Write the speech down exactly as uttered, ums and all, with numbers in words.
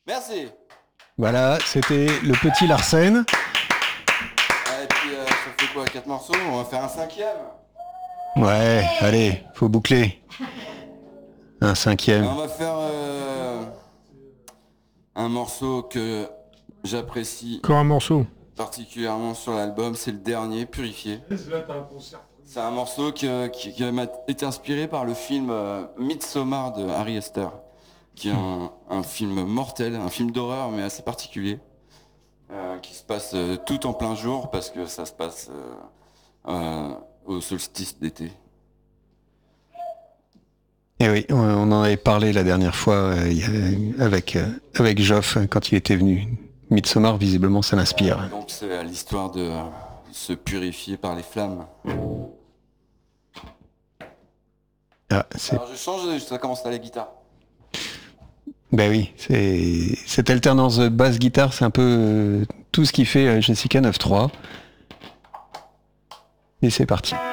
Merci. Voilà, c'était le petit Larsen. Ah, et puis euh, ça fait quoi, quatre morceaux? On va faire un cinquième. Ouais, allez, faut boucler. Un cinquième. On va faire euh, un morceau que j'apprécie Encore un morceau. particulièrement sur l'album, c'est le dernier, Purifié. C'est un morceau que- qui, qui m'a été inspiré par le film euh, Midsommar de Ari Aster, qui est un, un film mortel, un film d'horreur mais assez particulier, euh, qui se passe euh, tout en plein jour parce que ça se passe euh, euh, au solstice d'été. Et oui, on, on en avait parlé la dernière fois euh, il y a- avec, euh, avec Joff euh, quand il était venu. Midsommar, visiblement, ça l'inspire. Donc c'est l'histoire de euh, se purifier par les flammes. Ah, c'est... Alors je change, ça commence à la guitare. Ben oui, c'est cette alternance basse-guitare, c'est un peu euh, tout ce qui fait euh, Jessica neuf trois. Et c'est parti.